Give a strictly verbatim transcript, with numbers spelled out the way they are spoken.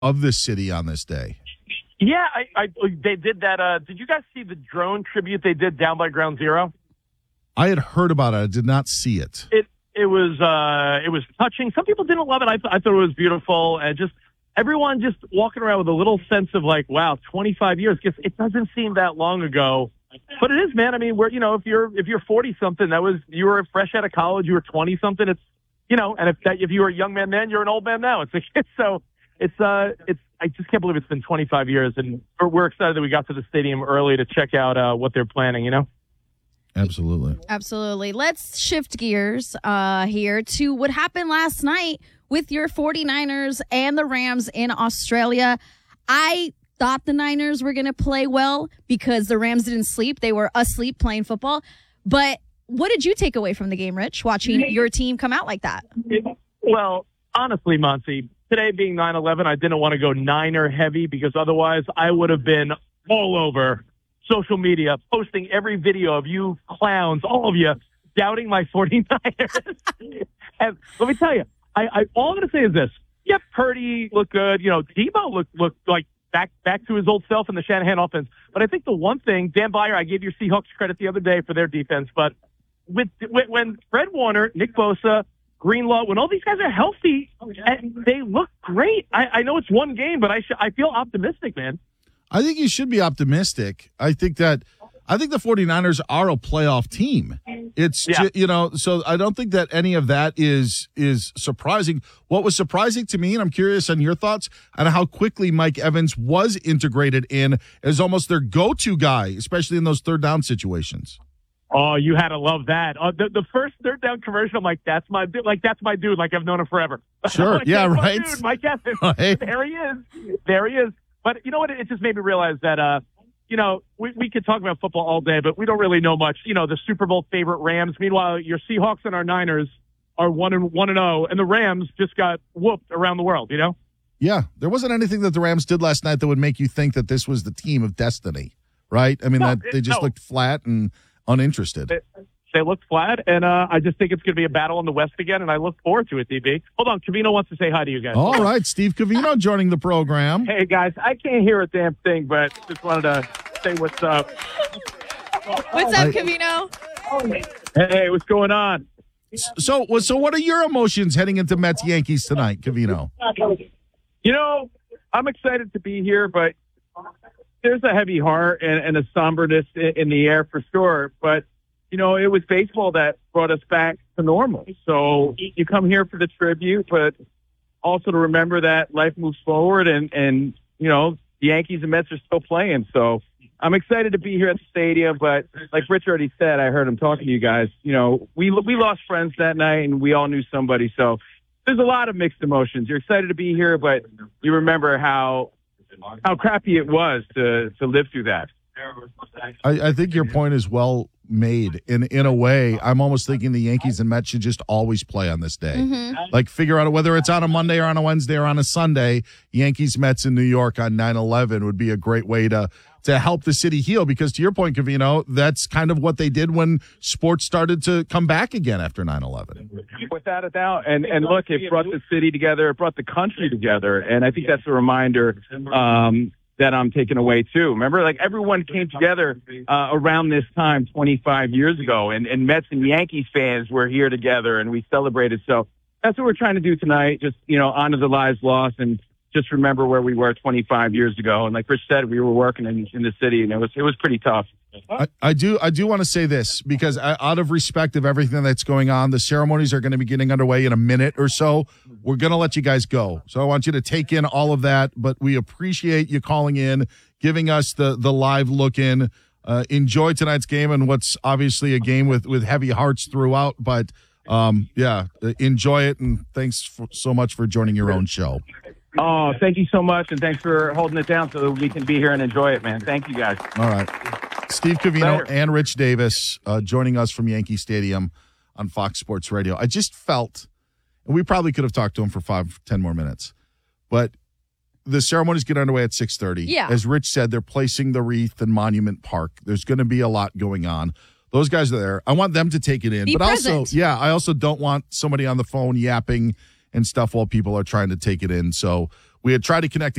of the city on this day. Yeah, I, I they did that. Uh, did you guys see the drone tribute they did down by Ground Zero? I had heard about it. I did not see it. It it was uh, it was touching. Some people didn't love it. I, th- I thought it was beautiful, and just everyone just walking around with a little sense of like, wow, twenty-five years. Because it doesn't seem that long ago, but it is, man. I mean, we're you know, if you're if you're forty something, that was you were fresh out of college, you were twenty something. It's you know, and if that if you were a young man then, you're an old man now. It's like so. It's uh, it's. I just can't believe it's been twenty-five years, and we're, we're excited that we got to the stadium early to check out uh, what they're planning. You know, absolutely, absolutely. Let's shift gears uh, here to what happened last night with your 49ers and the Rams in Australia. I thought the Niners were going to play well because the Rams didn't sleep; they were asleep playing football. But what did you take away from the game, Rich? Watching your team come out like that? Well, honestly, Monty. Today being nine eleven, I didn't want to go Niner heavy because otherwise I would have been all over social media posting every video of you clowns, all of you, doubting my 49ers. And let me tell you, I, I all I'm going to say is this. Yeah, Purdy looked good. You know, Debo looked, looked like back back to his old self in the Shanahan offense. But I think the one thing, Dan Byer, I gave your Seahawks credit the other day for their defense, but with when Fred Warner, Nick Bosa, Greenlaw, when all these guys are healthy, they look great. I, I know it's one game, but I sh- I feel optimistic, man. I think you should be optimistic. I think that I think the 49ers are a playoff team. It's yeah. ju- you know, so I don't think that any of that is is surprising. What was surprising to me, and I'm curious on your thoughts on how quickly Mike Evans was integrated in as almost their go-to guy, especially in those third down situations. Oh, you had to love that. Uh, the, the first third down commercial, I'm like, that's my dude. Like, that's my dude. Like, I've known him forever. Sure. like, yeah, right. Dude, Mike Evans. Right. There he is. There he is. But you know what? It just made me realize that, uh, you know, we, we could talk about football all day, but we don't really know much. You know, the Super Bowl favorite Rams. Meanwhile, your Seahawks and our Niners are one and one and oh, and the Rams just got whooped around the world, you know? Yeah. There wasn't anything that the Rams did last night that would make you think that this was the team of destiny, right? I mean, no, that they just no. looked flat and uninterested. It, They look flat, and uh, I just think it's going to be a battle in the West again, and I look forward to it, D B. Hold on. Covino wants to say hi to you guys. All right. Steve Covino joining the program. Hey, guys. I can't hear a damn thing, but just wanted to say what's up. What's up, Covino? Hey, what's going on? So, so what are your emotions heading into Mets Yankees tonight, Covino? You know, I'm excited to be here, but there's a heavy heart and, and a somberness in, in the air for sure, but you know, it was baseball that brought us back to normal. So you come here for the tribute, but also to remember that life moves forward and, and, you know, the Yankees and Mets are still playing. So I'm excited to be here at the stadium. But like Rich already said, I heard him talking to you guys, you know, we, we lost friends that night and we all knew somebody. So there's a lot of mixed emotions. You're excited to be here, but you remember how, how crappy it was to, to live through that. I, I think your point is well made. In in a way, I'm almost thinking the Yankees and Mets should just always play on this day. Mm-hmm. Like figure out whether it's on a Monday or on a Wednesday or on a Sunday. Yankees Mets in New York on nine eleven would be a great way to to help the city heal. Because to your point, Covino, that's kind of what they did when sports started to come back again after nine eleven. Without a doubt. And and look, it brought the city together. It brought the country together. And I think that's a reminder um, that I'm taking away too. Remember, like everyone came together uh, around this time twenty-five years ago, and, and Mets and Yankees fans were here together, and we celebrated. So that's what we're trying to do tonight. Just you know, honor the lives lost, and just remember where we were twenty-five years ago. And like Rich said, we were working in, in the city, and it was it was pretty tough. I, I do I do want to say this because I, out of respect of everything that's going on, the ceremonies are going to be getting underway in a minute or so. We're going to let you guys go. So I want you to take in all of that, but we appreciate you calling in, giving us the, the live look in. Uh, enjoy tonight's game and what's obviously a game with, with heavy hearts throughout. But, um, yeah, enjoy it, and thanks for, so much for joining your own show. Oh, thank you so much, and thanks for holding it down so that we can be here and enjoy it, man. Thank you, guys. All right. Steve Covino Later. and Rich Davis uh, joining us from Yankee Stadium on Fox Sports Radio. I just felt, and we probably could have talked to him for five, ten more minutes, but the ceremonies get underway at six thirty. Yeah. As Rich said, they're placing the wreath in Monument Park. There's going to be a lot going on. Those guys are there. I want them to take it in. Be but present. also, yeah, I also don't want somebody on the phone yapping and stuff while people are trying to take it in. So We had tried to connect